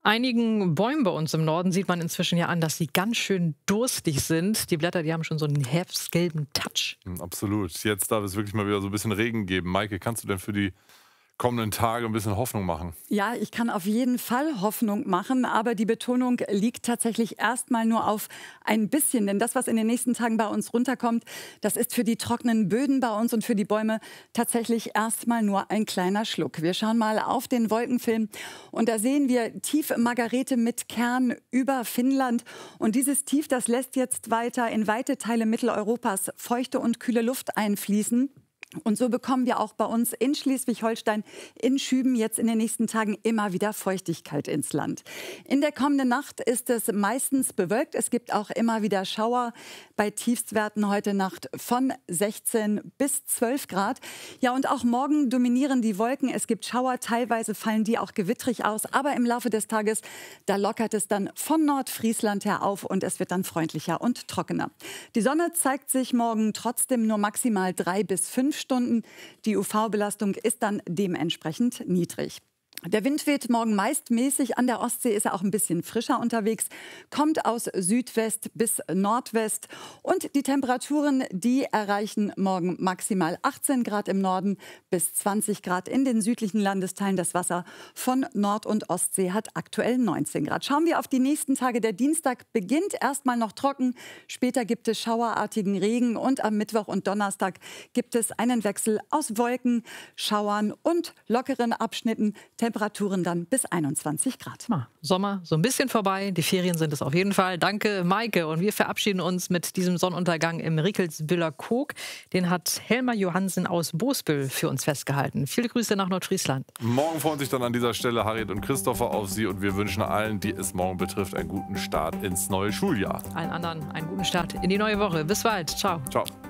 Einigen Bäumen bei uns im Norden sieht man inzwischen ja an, dass sie ganz schön durstig sind. Die Blätter, die haben schon so einen herbstgelben Touch. Absolut. Jetzt darf es wirklich mal wieder so ein bisschen Regen geben. Maike, kannst du denn für die kommenden Tage ein bisschen Hoffnung machen? Ja, ich kann auf jeden Fall Hoffnung machen, aber die Betonung liegt tatsächlich erstmal nur auf ein bisschen. Denn das, was in den nächsten Tagen bei uns runterkommt, das ist für die trockenen Böden bei uns und für die Bäume tatsächlich erstmal nur ein kleiner Schluck. Wir schauen mal auf den Wolkenfilm und da sehen wir Tief Margarete mit Kern über Finnland. Und dieses Tief, das lässt jetzt weiter in weite Teile Mitteleuropas feuchte und kühle Luft einfließen. Und so bekommen wir auch bei uns in Schleswig-Holstein in Schüben jetzt in den nächsten Tagen immer wieder Feuchtigkeit ins Land. In der kommenden Nacht ist es meistens bewölkt. Es gibt auch immer wieder Schauer bei Tiefstwerten heute Nacht von 16 bis 12 Grad. Ja, und auch morgen dominieren die Wolken. Es gibt Schauer, teilweise fallen die auch gewittrig aus. Aber im Laufe des Tages, da lockert es dann von Nordfriesland her auf und es wird dann freundlicher und trockener. Die Sonne zeigt sich morgen trotzdem nur maximal 3 bis 5 Stunden. Die UV-Belastung ist dann dementsprechend niedrig. Der Wind weht morgen meist mäßig. An der Ostsee ist er auch ein bisschen frischer unterwegs, kommt aus Südwest bis Nordwest. Und die Temperaturen, die erreichen morgen maximal 18 Grad im Norden bis 20 Grad in den südlichen Landesteilen. Das Wasser von Nord- und Ostsee hat aktuell 19 Grad. Schauen wir auf die nächsten Tage. Der Dienstag beginnt erstmal noch trocken. Später gibt es schauerartigen Regen und am Mittwoch und Donnerstag gibt es einen Wechsel aus Wolken, Schauern und lockeren Abschnitten. Temperaturen dann bis 21 Grad. Sommer so ein bisschen vorbei, die Ferien sind es auf jeden Fall. Danke, Maike. Und wir verabschieden uns mit diesem Sonnenuntergang im Rickelsbühler Kog. Den hat Helma Johansen aus Boosbüll für uns festgehalten. Viele Grüße nach Nordfriesland. Morgen freuen sich dann an dieser Stelle Harriet und Christopher auf Sie. Und wir wünschen allen, die es morgen betrifft, einen guten Start ins neue Schuljahr. Allen anderen einen guten Start in die neue Woche. Bis bald. Ciao. Ciao.